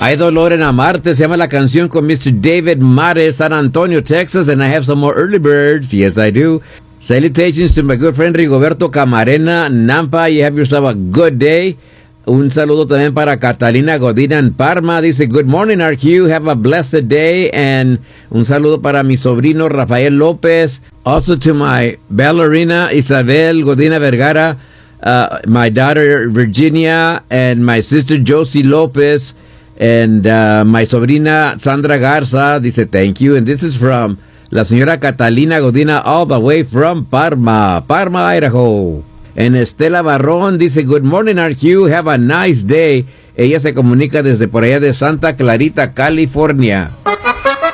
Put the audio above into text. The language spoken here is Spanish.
Hay dolor en amarte, se llama la canción con Mr. David Mares, San Antonio, Texas, and I have some more early birds. Yes, I do. Salutations to my good friend Rigoberto Camarena, Nampa. You have yourself a good day. Un saludo también para Catalina Godina en Parma. Dice, good morning, RQ. Have a blessed day. And un saludo para mi sobrino Rafael López. Also to my ballerina Isabel Godina Vergara, my daughter Virginia, and my sister Josie Lopez, and my sobrina Sandra Garza. Dice, thank you. And this is from la señora Catalina Godina, all the way from Parma, Idaho. En Estela Barrón dice, good morning, RQ, have a nice day. Ella se comunica desde por allá de Santa Clarita, California.